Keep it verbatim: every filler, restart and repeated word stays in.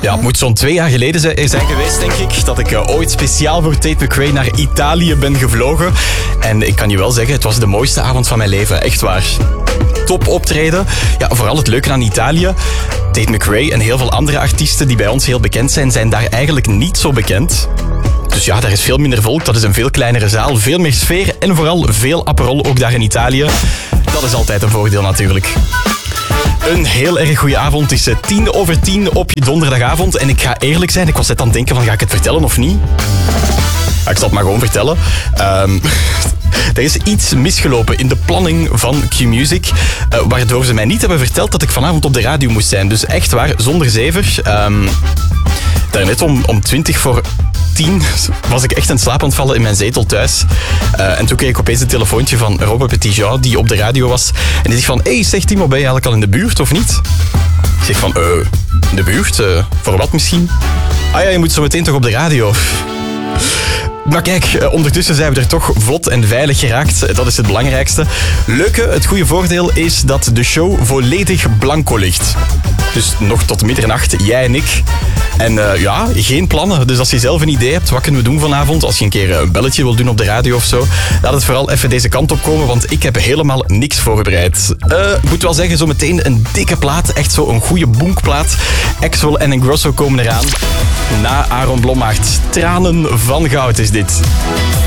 Ja, het moet zo'n twee jaar geleden zijn zijn geweest, denk ik, dat ik uh, ooit speciaal voor Tate McRae naar Italië ben gevlogen. En ik kan je wel zeggen, het was de mooiste avond van mijn leven. Echt waar. Top optreden. Ja, vooral het leuke aan Italië. Tate McRae en heel veel andere artiesten die bij ons heel bekend zijn, zijn daar eigenlijk niet zo bekend. Dus ja, daar is veel minder volk, dat is een veel kleinere zaal, veel meer sfeer en vooral veel Aperol, ook daar in Italië. Dat is altijd een voordeel natuurlijk. Een heel erg goede avond. Het is tien over tien op je donderdagavond. En ik ga eerlijk zijn, ik was net aan het denken van, ga ik het vertellen of niet? Ja, ik zal het maar gewoon vertellen. Um, er is iets misgelopen in de planning van Q-Music, uh, waardoor ze mij niet hebben verteld dat ik vanavond op de radio moest zijn. Dus echt waar, zonder zever. Um, daarnet om, om twintig voor tien was ik echt in slaap aan het vallen in mijn zetel thuis. Uh, en toen kreeg ik opeens een telefoontje van Robert Petitjean, die op de radio was. En die zegt van, hey, zeg Timo, ben je eigenlijk al in de buurt of niet? Ik zeg van, eh, uh, in de buurt? Uh, voor wat misschien? Ah ja, je moet zo meteen toch op de radio. Maar kijk, ondertussen zijn we er toch vlot en veilig geraakt. Dat is het belangrijkste. Leuke, het goede voordeel is dat de show volledig blanco ligt. Dus nog tot middernacht, jij en ik. En uh, ja, geen plannen. Dus als je zelf een idee hebt, wat kunnen we doen vanavond? Als je een keer een belletje wil doen op de radio of zo, laat het vooral even deze kant op komen, want ik heb helemaal niks voorbereid. Uh, ik moet wel zeggen, zo meteen een dikke plaat. Echt zo een goede bonkplaat. Axwell en Ingrosso komen eraan. Na Aaron Blommaert. Tranen van goud is dit.